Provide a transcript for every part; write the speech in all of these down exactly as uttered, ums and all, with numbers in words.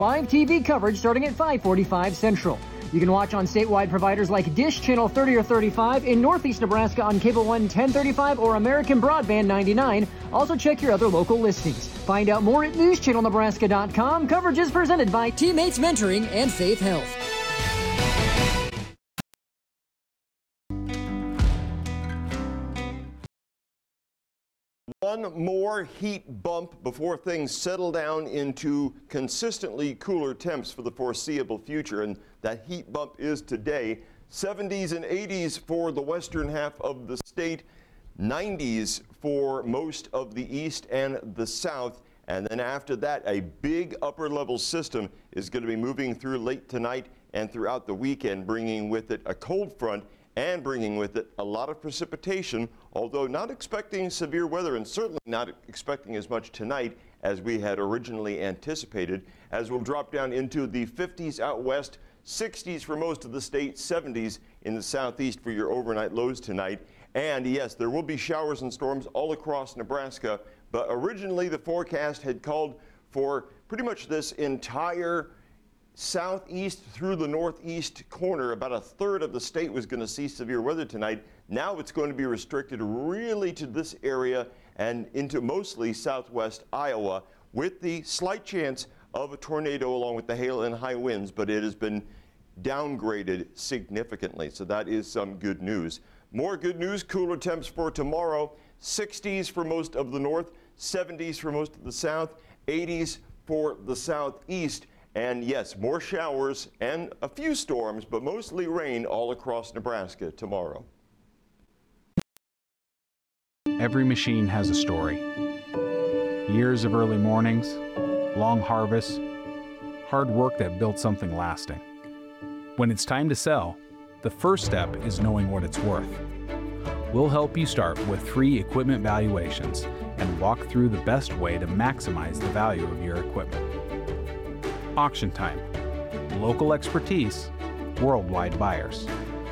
Live T V coverage starting at five forty-five Central. You can watch on statewide providers like Dish Channel thirty or thirty-five, in Northeast Nebraska on Cable One ten thirty-five or American Broadband ninety-nine. Also check your other local listings. Find out more at news channel nebraska dot com. Coverage is presented by Teammates Mentoring and Faith Health. One more heat bump before things settle down into consistently cooler temps for the foreseeable future, and that heat bump is today. seventies and eighties for the western half of the state, nineties for most of the east and the south, and then after that a big upper level system is going to be moving through late tonight and throughout the weekend, bringing with it a cold front and bringing with it a lot of precipitation, although not expecting severe weather and certainly not expecting as much tonight as we had originally anticipated, as we'll drop down into the fifties out west, sixties for most of the state, seventies in the southeast for your overnight lows tonight. And yes, there will be showers and storms all across Nebraska, but originally the forecast had called for pretty much this entire southeast through the northeast corner. About a third of the state was going to see severe weather tonight. Now it's going to be restricted really to this area and into mostly southwest Iowa, with the slight chance of a tornado along with the hail and high winds, but it has been downgraded significantly, so that is some good news. More good news, cooler temps for tomorrow, sixties for most of the north, seventies for most of the south, eighties for the southeast. And yes, more showers and a few storms, but mostly rain all across Nebraska tomorrow. Every machine has a story. Years of early mornings, long harvests, hard work that built something lasting. When it's time to sell, the first step is knowing what it's worth. We'll help you start with free equipment valuations and walk through the best way to maximize the value of your equipment. Auction Time. Local expertise, worldwide buyers.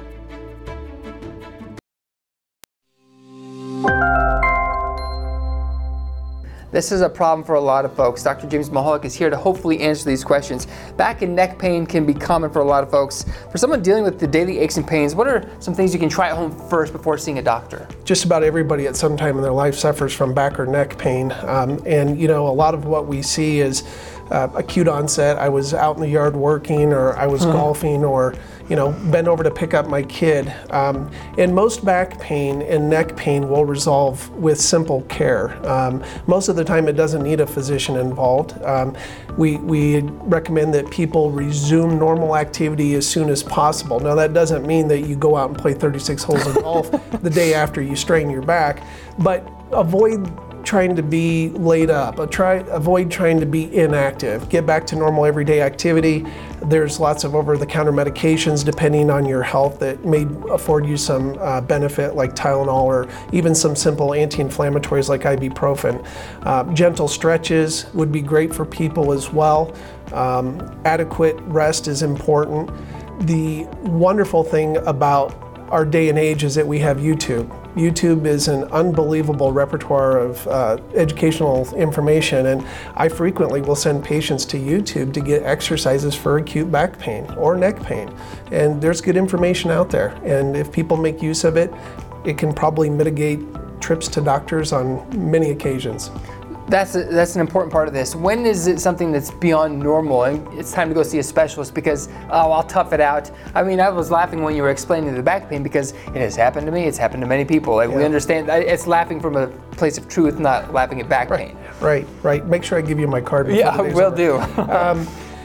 This is a problem for a lot of folks. Doctor James Mahalik is here to hopefully answer these questions. Back and neck pain can be common for a lot of folks. For someone dealing with the daily aches and pains, what are some things you can try at home first before seeing a doctor? Just about everybody at some time in their life suffers from back or neck pain. Um, and you know, a lot of what we see is uh, acute onset. I was out in the yard working, or I was hmm. golfing, or you know, bend over to pick up my kid. Um, and most back pain and neck pain will resolve with simple care. Um, most of the time it doesn't need a physician involved. Um, we, we recommend that people resume normal activity as soon as possible. Now that doesn't mean that you go out and play thirty-six holes of golf the day after you strain your back, but avoid trying to be laid up. Try, avoid trying to be inactive. Get back to normal everyday activity. There's lots of over-the-counter medications depending on your health that may afford you some uh, benefit, like Tylenol, or even some simple anti-inflammatories like ibuprofen. Uh, gentle stretches would be great for people as well. Um, adequate rest is important. The wonderful thing about our day and age is that we have YouTube. YouTube is an unbelievable repertoire of uh, educational information, and I frequently will send patients to YouTube to get exercises for acute back pain or neck pain. And there's good information out there, and if people make use of it, it can probably mitigate trips to doctors on many occasions. That's a, that's an important part of this. When is it something that's beyond normal and it's time to go see a specialist because, oh, I'll tough it out? I mean, I was laughing when you were explaining the back pain because it has happened to me, it's happened to many people. Like, yeah. We understand, it's laughing from a place of truth, not laughing at back right, pain. Right, right. Make sure I give you my card. Yeah, will do. um,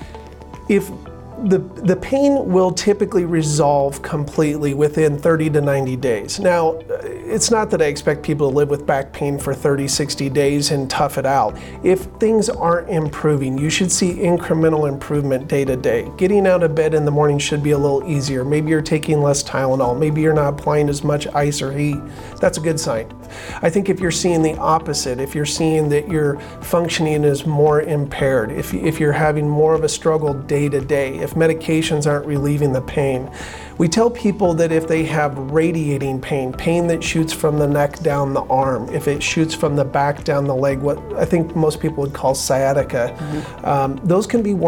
if The, the pain will typically resolve completely within thirty to ninety days. Now, it's not that I expect people to live with back pain for thirty, sixty days and tough it out. If things aren't improving, you should see incremental improvement day to day. Getting out of bed in the morning should be a little easier. Maybe you're taking less Tylenol. Maybe you're not applying as much ice or heat. That's a good sign. I think if you're seeing the opposite, if you're seeing that your functioning is more impaired, if, if you're having more of a struggle day to day, if medications aren't relieving the pain. We tell people that if they have radiating pain, pain that shoots from the neck down the arm, if it shoots from the back down the leg, what I think most people would call sciatica, mm-hmm. um, those can be